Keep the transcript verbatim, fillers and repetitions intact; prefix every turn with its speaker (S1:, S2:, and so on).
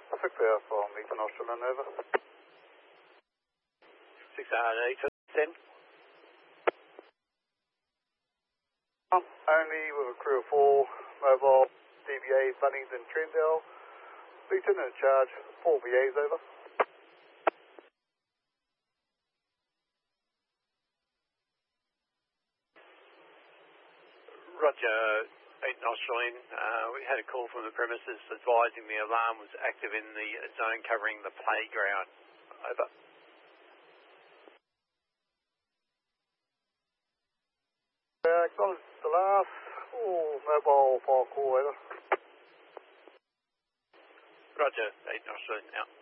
S1: six hour from Eastern Australian, over.
S2: six hour Eastern, ten.
S1: Um, only with a crew of four, mobile D V A, Bunnings and Trendale. Lieutenant in charge, four V As, over.
S2: Roger, Eastern Australian. Uh, we had a call from the premises advising the alarm was active in the zone covering the playground. Over.
S1: Uh, acknowledge the last, oh, mobile file call, over.
S2: Roger, Eastern Australian, out.